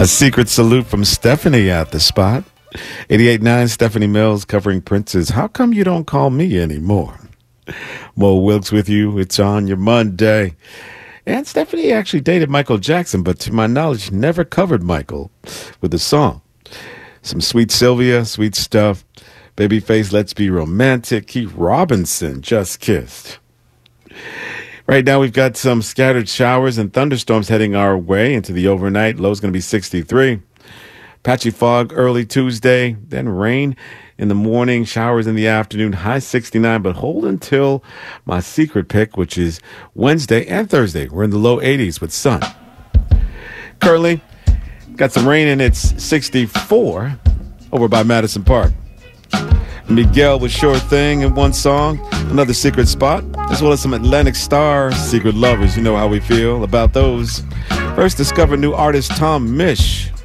A secret salute from Stephanie at the spot. 88.9 Stephanie Mills covering Prince's How Come You Don't Call Me Anymore? Mo Wilkes with you. It's on your Monday. And Stephanie actually dated Michael Jackson, but to my knowledge, never covered Michael with a song. Some Sweet Sylvia, sweet stuff. Babyface, Let's Be Romantic. Keith Robinson, Just Kissed. Right now, we've got some scattered showers and thunderstorms heading our way into the overnight. Low's going to be 63. Patchy fog early Tuesday, then rain in the morning, showers in the afternoon, high 69, but hold until my secret pick, which is Wednesday and Thursday. We're in the low 80s with sun. Currently, got some rain and it's 64 over by Madison Park. Miguel with Sure Thing in one song, another secret spot, as well as some Atlantic Star secret lovers. You know how we feel about those. First, discover new artist Tom Misch.